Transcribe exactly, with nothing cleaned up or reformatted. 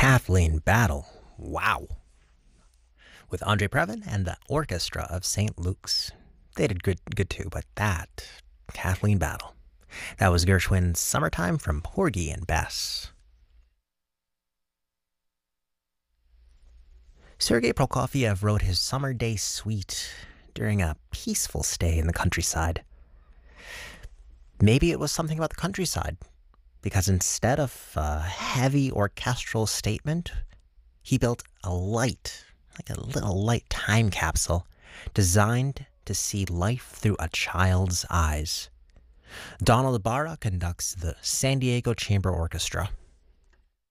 Kathleen Battle. Wow. With Andre Previn and the Orchestra of Saint Luke's. They did good, good too, but that, Kathleen Battle. That was Gershwin's Summertime from Porgy and Bess. Sergei Prokofiev wrote his Summer Day Suite during a peaceful stay in the countryside. Maybe it was something about the countryside, because instead of a heavy orchestral statement, he built a light, like a little light time capsule, designed to see life through a child's eyes. Donald Ibarra conducts the San Diego Chamber Orchestra,